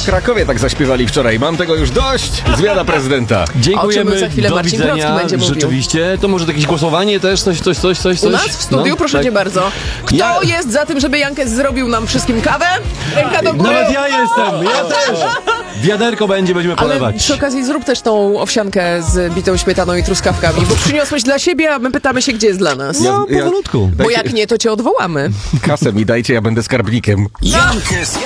Krakowie tak zaśpiewali wczoraj. Mam tego już dość. Zmiana prezydenta. Dziękujemy, O czym za chwilę do Marcin widzenia. Grodzki będzie mówił. Rzeczywiście, to może jakieś głosowanie też, coś. U nas w studiu, proszę cię bardzo. Kto jest za tym, żeby Jankes zrobił nam wszystkim kawę? Ręka do góry. Nawet ja jestem, ja też. Wiaderko będziemy Ale polewać. przy okazji zrób też tą owsiankę z bitą śmietaną i truskawkami, bo przyniosłeś dla siebie, a my pytamy się, gdzie jest dla nas. No, powolutku. Bo jak nie, to cię odwołamy. Kasę mi dajcie, ja będę skarbnikiem. Jankes